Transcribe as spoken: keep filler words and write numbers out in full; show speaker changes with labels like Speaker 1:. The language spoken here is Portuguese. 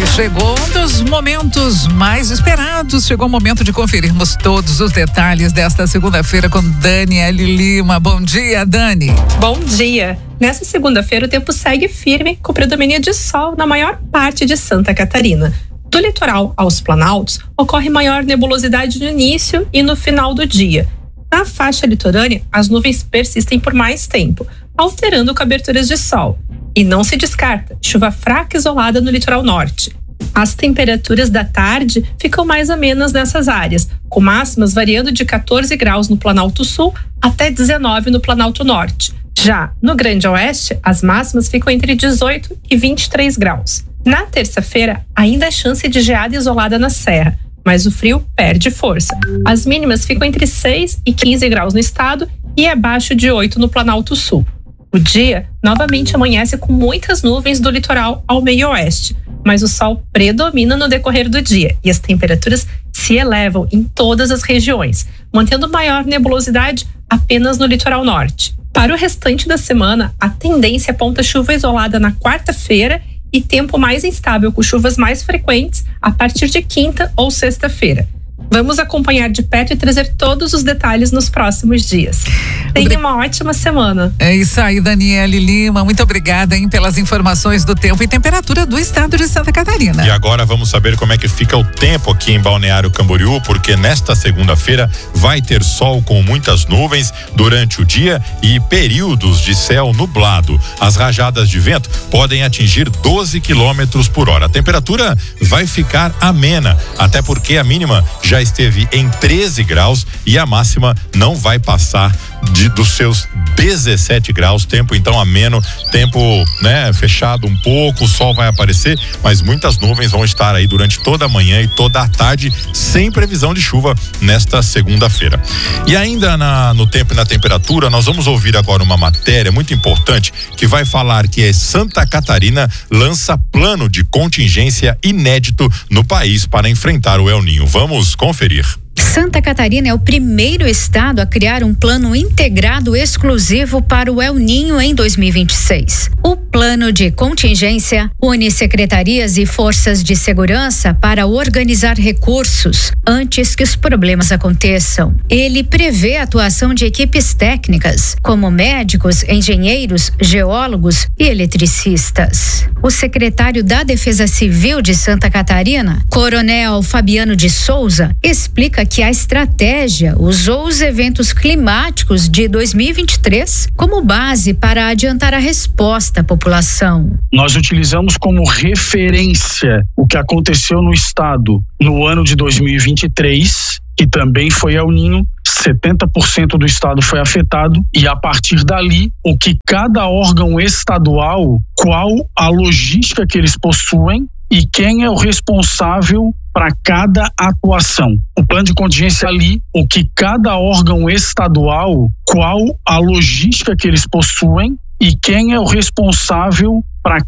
Speaker 1: Chegou um dos momentos mais esperados. Chegou o momento de conferirmos todos os detalhes desta segunda-feira com Daniele Lima. Bom dia, Dani.
Speaker 2: Bom dia. Nessa segunda-feira o tempo segue firme com predomínio de sol na maior parte de Santa Catarina. Do litoral aos planaltos ocorre maior nebulosidade no início e no final do dia. Na faixa litorânea, as nuvens persistem por mais tempo, alterando coberturas de sol. E não se descarta chuva fraca isolada no litoral norte. As temperaturas da tarde ficam mais amenas nessas áreas, com máximas variando de quatorze graus no Planalto Sul até dezenove no Planalto Norte. Já no Grande Oeste, as máximas ficam entre dezoito e vinte e três graus. Na terça-feira, ainda há chance de geada isolada na serra, mas o frio perde força. As mínimas ficam entre seis e quinze graus no estado e abaixo de oito no Planalto Sul. O dia novamente amanhece com muitas nuvens do litoral ao meio oeste, mas o sol predomina no decorrer do dia e as temperaturas se elevam em todas as regiões, mantendo maior nebulosidade apenas no litoral norte. Para o restante da semana, a tendência aponta chuva isolada na quarta-feira e tempo mais instável com chuvas mais frequentes a partir de quinta ou sexta-feira. Vamos acompanhar de perto e trazer todos os detalhes nos próximos dias. Tenha uma ótima semana.
Speaker 1: É isso aí, Daniele Lima. Muito obrigada, hein, pelas informações do tempo e temperatura do estado de Santa Catarina.
Speaker 3: E agora vamos saber como é que fica o tempo aqui em Balneário Camboriú, porque nesta segunda-feira vai ter sol com muitas nuvens durante o dia e períodos de céu nublado. As rajadas de vento podem atingir doze quilômetros por hora. A temperatura vai ficar amena, até porque a mínima já esteve em treze graus e a máxima não vai passar de, dos seus dezessete graus, tempo então ameno, tempo, né, fechado um pouco, o sol vai aparecer, mas muitas nuvens vão estar aí durante toda a manhã e toda a tarde, sem previsão de chuva nesta segunda-feira. E ainda na, no tempo e na temperatura, nós vamos ouvir agora uma matéria muito importante que vai falar que Santa Catarina lança plano de contingência inédito no país para enfrentar o El Niño. Vamos conferir.
Speaker 4: Santa Catarina é o primeiro estado a criar um plano integrado exclusivo para o El Niño em dois mil e vinte e seis. O plano de contingência une secretarias e forças de segurança para organizar recursos antes que os problemas aconteçam. Ele prevê a atuação de equipes técnicas, como médicos, engenheiros, geólogos e eletricistas. O secretário da Defesa Civil de Santa Catarina, Coronel Fabiano de Souza, explica que a estratégia usou os eventos climáticos de dois mil e vinte e três como base para adiantar a resposta à população.
Speaker 5: Nós utilizamos como referência o que aconteceu no estado no ano de dois mil e vinte e três, que também foi El Niño. setenta por cento do estado foi afetado e a partir dali, o que cada órgão estadual, qual a logística que eles possuem e quem é o responsável para cada atuação. O plano de contingência ali, o que cada órgão estadual, qual a logística que eles possuem e quem é o responsável